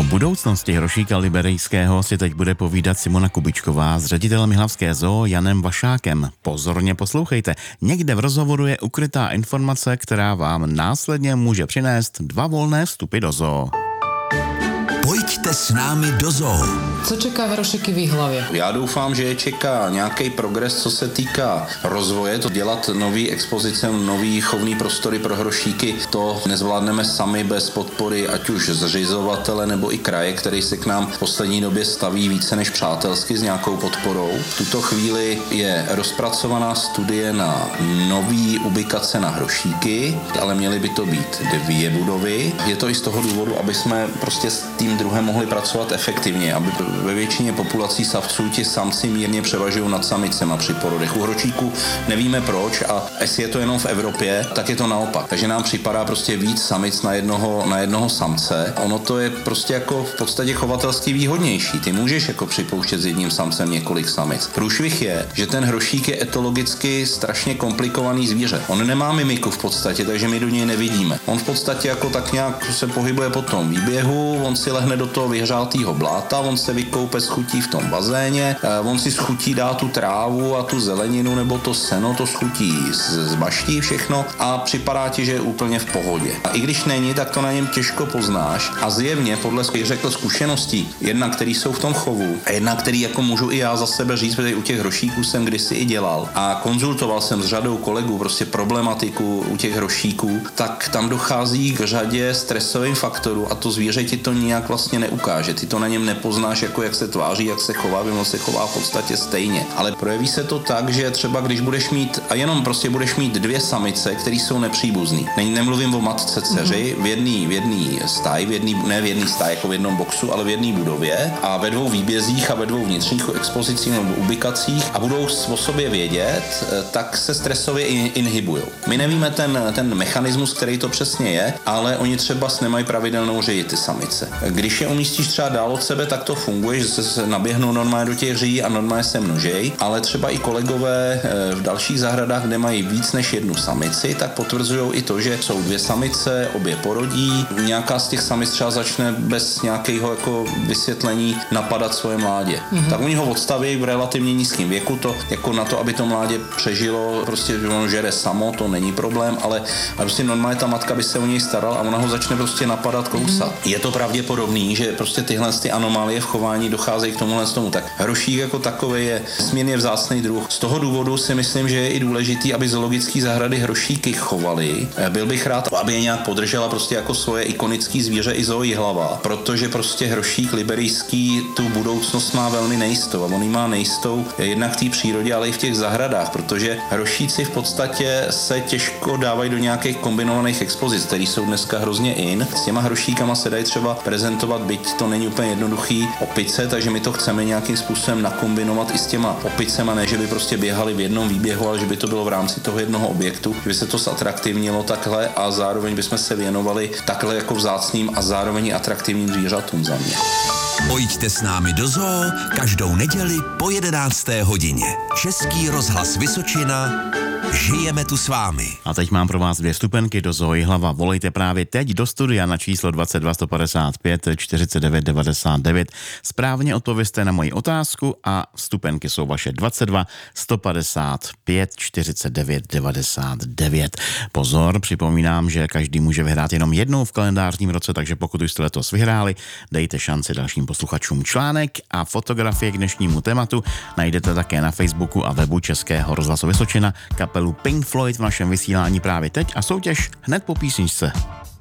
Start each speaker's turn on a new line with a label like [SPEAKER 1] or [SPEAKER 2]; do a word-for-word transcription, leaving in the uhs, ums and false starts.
[SPEAKER 1] budoucnosti hrošíka liberejského si teď bude povídat Simona Kubičková s ředitelem Jihlavské zoo Janem Vašákem. Pozorně poslouchejte. Někde v rozhovoru je ukrytá informace, která vám následně může přinést dva volné vstupy do zoo.
[SPEAKER 2] Pojďte s námi do zoo.
[SPEAKER 3] Co čeká hrošíky v Jihlavě?
[SPEAKER 4] Já doufám, že je čeká nějaký progres, co se týká rozvoje, to dělat nový expozice, nový chovný prostory pro hrošíky. To nezvládneme sami bez podpory ať už zřizovatele nebo i kraje, který se k nám v poslední době staví více než přátelsky s nějakou podporou. V tuto chvíli je rozpracovaná studie na nový ubikace na hrošíky, ale měly by to být dvě budovy. Je to i z toho důvodu, aby jsme prostě s tím druhem mohli pracovat efektivně, aby ve většině populací savců ti samci mírně převažují nad samicema při porodech. U hročíků nevíme proč a jestli je to jenom v Evropě, tak je to naopak. Takže nám připadá prostě víc samic na jednoho, na jednoho samce. Ono to je prostě jako v podstatě chovatelsky výhodnější. Ty můžeš jako připouštět s jedním samcem několik samic. Průšvih je, že ten hrošík je etologicky strašně komplikovaný zvíře. On nemá mimiku v podstatě, takže my do něj nevidíme. On v podstatě jako tak nějak se pohybuje po tom výběhu, on si lehne do toho vyhřátého bláta, on se vykoupe s chutí v tom bazéně, on si schutí dá tu trávu a tu zeleninu nebo to seno, to schutí z, z baští všechno a připadá ti, že je úplně v pohodě. A i když není, tak to na něm těžko poznáš a zjevně podle svých řekl zkušeností, jedna, který jsou v tom chovu a jedna, který jako můžu i já za sebe říct, protože u těch hrošíků jsem kdysi i dělal a konzultoval jsem s řadou kolegů prostě problematiku u těch hrošíků, tak tam dochází k řadě stresovým faktorů a to zvíře ti to nijak vlastně neukáže. Ty to na něm nepoznáš, jako jak se tváří, jak se chová, on se chová v podstatě stejně. Ale projeví se to tak, že třeba když budeš mít, a jenom prostě budeš mít dvě samice, které jsou nepříbuzný. Ne, nemluvím o matce dceři, v jedný, v jedný stáji, v jedný, ne v jedný stáji, jako v jednom boxu, ale v jedné budově a ve dvou výbězích a ve dvou vnitřních expozicích nebo ubikacích a budou o sobě vědět, tak se stresově inhibují. My nevíme ten, ten mechanismus, který to přesně je, ale oni třeba nemají pravidelnouřeji ty samice. Když je umístíš třeba dál od sebe, tak to funguje, že se naběhnou normálně do těch říjí a normálně se množej, ale třeba i kolegové v dalších zahradách, kde mají víc než jednu samici, tak potvrzují i to, že jsou dvě samice, obě porodí, nějaká z těch samic třeba začne bez nějakého jako vysvětlení napadat svoje mládě. Mm-hmm. Tak oni ho odstaví v relativně nízkém věku, to jako na to, aby to mládě přežilo, prostě ono žere samo, to není problém, ale prostě normálně ta matka by se o něj starala a ona ho začne prostě napadat, kousat. Mm-hmm. Je to pravděpodobný, že prostě tyhle ty anomálie v chování docházejí k tomuhle tomu. Tak hrošík jako takový je nesmírně vzácný druh. Z toho důvodu si myslím, že je i důležitý, aby zoologické zahrady hrošíky chovaly. Byl bych rád, aby je nějak podržela prostě jako svoje ikonické zvíře i zoo Jihlava, protože prostě hrošík liberijský tu budoucnost má velmi nejistou a on ji má nejistou jednak v té přírodě, ale i v těch zahradách, protože hrošíci v podstatě se těžko dávají do nějakých kombinovaných expozic, které jsou dneska hrozně in. S těma hrošíkama se dají třeba prezentovat, byť to není úplně jednoduchý, opice, takže my to chceme nějakým způsobem nakombinovat i s těma opicema, ne že by prostě běhali v jednom výběhu, ale že by to bylo v rámci toho jednoho objektu, že by se to zatraktivnilo takhle a zároveň bychom se věnovali takhle jako vzácným a zároveň atraktivním zvířatům za mě.
[SPEAKER 2] Pojďte s námi do zoo každou neděli po jedenácté hodině. Český rozhlas Vysočina. Žijeme tu s vámi.
[SPEAKER 1] A teď mám pro vás dvě vstupenky do zoo Jihlava. Volejte právě teď do studia na číslo dvacet dva sto padesát pět čtyřicet devět devadesát devět. Správně odpovězte na moji otázku a vstupenky jsou vaše dvacet dva sto padesát pět čtyřicet devět devadesát devět. Pozor, připomínám, že každý může vyhrát jenom jednou v kalendářním roce, takže pokud už jste letos vyhráli, dejte šanci dalším posluchačům. Článek a fotografie k dnešnímu tématu najdete také na Facebooku a webu Českého rozhlasu Vysočina, kapelu Pink Floyd v našem vysílání právě teď a soutěž hned po písničce.